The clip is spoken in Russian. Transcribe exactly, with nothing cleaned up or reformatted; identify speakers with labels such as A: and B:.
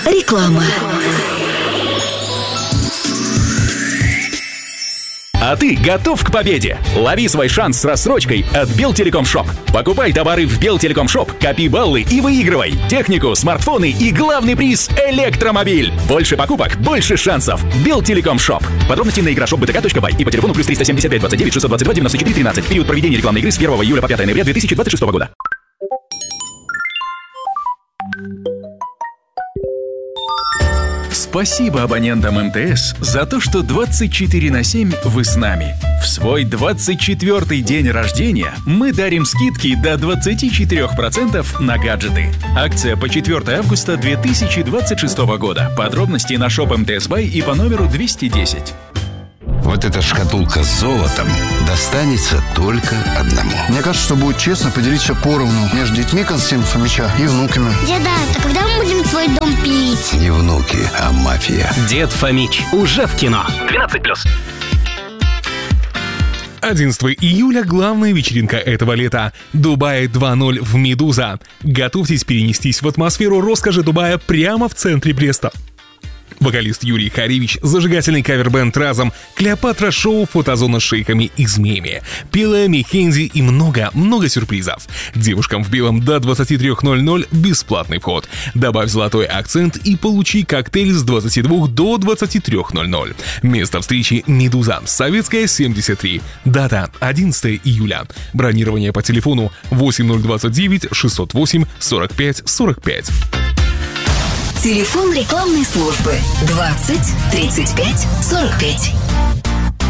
A: Реклама.
B: А ты готов к победе? Лови свой шанс с рассрочкой от Белтелеком.Шоп. Покупай товары в Белтелеком.Шоп, копи баллы и выигрывай технику, смартфоны и главный приз – электромобиль. Больше покупок, больше шансов. Белтелеком.Шоп. Подробности на игра шоп бэ тэ ка точка бай и по телефону плюс триста семьдесят пять двадцать девять шестьсот двадцать два девяносто четыре тринадцать. Период проведения рекламной игры с первого июля по пятое ноября две тысячи двадцать шестого года. Спасибо абонентам эм тэ эс за то, что двадцать четыре на семь вы с нами. В свой двадцать четвёртый день рождения мы дарим скидки до двадцать четыре процента на гаджеты. Акция по четвёртое августа две тысячи двадцать шестого года. Подробности на шоп эм тэ эс бай и по номеру двести десять.
C: Вот эта шкатулка с золотом достанется только одному.
D: Мне кажется, что будет честно поделить все поровну между детьми Константина Фомича и внуками.
E: Деда, а когда мы будем твой дом пилить?
C: Не внуки, а мафия.
F: Дед Фомич уже в кино. двенадцать плюс.
G: одиннадцатого июля главная вечеринка этого лета. Дубай два ноль в Медуза. Готовьтесь перенестись в атмосферу роскоши Дубая прямо в центре Бреста. Вокалист Юрий Харевич, зажигательный кавер-бэнд «Разом», Клеопатра шоу, фотозона с шейками и змеями, Пила, Михензи и много-много сюрпризов. Девушкам в белом до двадцати трёх ноль-ноль бесплатный вход. Добавь золотой акцент и получи коктейль с двадцати двух до двадцати трёх ноль-ноль. Место встречи «Медуза», Советская, семьдесят три. Дата одиннадцатого июля. Бронирование по телефону восемь ноль двадцать девять шестьсот восемь сорок пять сорок пять.
A: Телефон рекламной службы двадцать тридцать пять сорок пять.